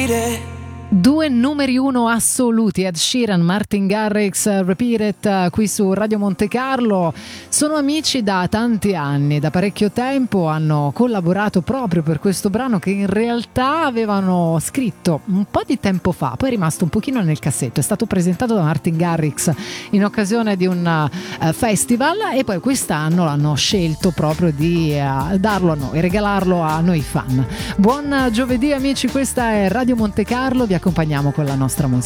It. Due numeri uno assoluti, Ed Sheeran, Martin Garrix, Repeat It, qui su Radio Monte Carlo. Sono amici da tanti anni, da parecchio tempo, hanno collaborato proprio per questo brano che in realtà avevano scritto un po' di tempo fa, poi è rimasto un pochino nel cassetto, è stato presentato da Martin Garrix in occasione di un festival e poi quest'anno l'hanno scelto proprio di darlo a noi, regalarlo a noi fan. Buon giovedì amici, questa è Radio Monte Carlo, vi accompagniamo con la nostra musica.